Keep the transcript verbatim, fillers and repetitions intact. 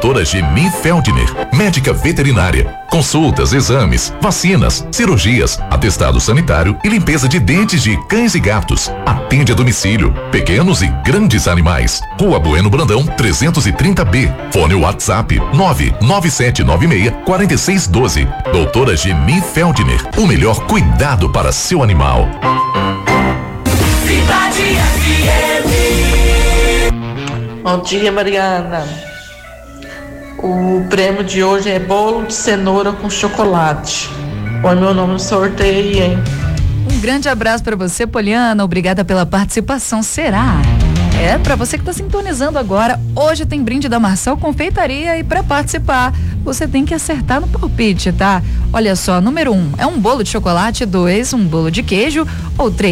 doutora Geni Feldner, médica veterinária. Consultas, exames, vacinas, cirurgias, atestado sanitário e limpeza de dentes de cães e gatos. Atende a domicílio, pequenos e grandes animais. Rua Bueno Brandão, trezentos e trinta B. Fone WhatsApp nove nove sete nove seis quatro seis um dois. Doutora Geni Feldner, o melhor cuidado para seu animal. Cidade F M. Bom dia, Mariana. O prêmio de hoje é bolo de cenoura com chocolate. Põe meu nome no sorteio, hein? Um grande abraço para você, Poliana. Obrigada pela participação. Será? É, para você que tá sintonizando agora, hoje tem brinde da Marçal Confeitaria e para participar, você tem que acertar no palpite, tá? Olha só, número um, é um bolo de chocolate, dois, um bolo de queijo ou três